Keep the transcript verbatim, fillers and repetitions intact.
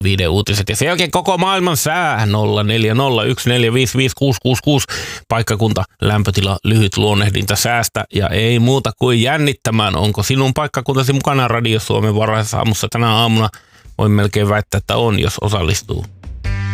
viiden uutiset ja sen jälkeen koko maailman sää nolla neljä nolla yksi neljä viisi viisi kuusi kuusi kuusi paikkakunta, lämpötila, lyhyt luonnehdinta säästä ja ei muuta kuin jännittämään. Onko sinun paikkakuntasi mukana Radio Suomen varhaisessa aamussa tänä aamuna? Voin melkein väittää, että on, jos osallistuu.